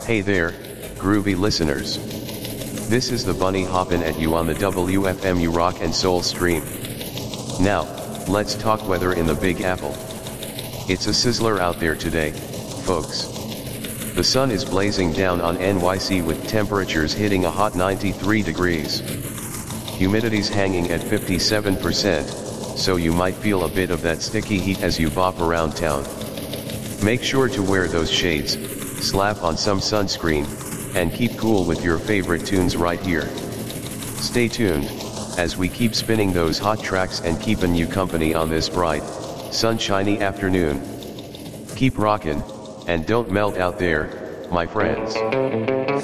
Hey there, groovy listeners. This is the Bunny hoppin' at you on the WFMU Rock and Soul stream. Now, let's talk weather in the Big Apple. It's a sizzler out there today, folks. The sun is blazing down on NYC with temperatures hitting a hot 93 degrees. Humidity's hanging at 57%, so you might feel a bit of that sticky heat as you bop around town. Make sure to wear those shades, slap on some sunscreen, and keep cool with your favorite tunes right here. Stay tuned, as we keep spinning those hot tracks and keeping you company on this bright, sunshiny afternoon. Keep rockin', and don't melt out there, my friends.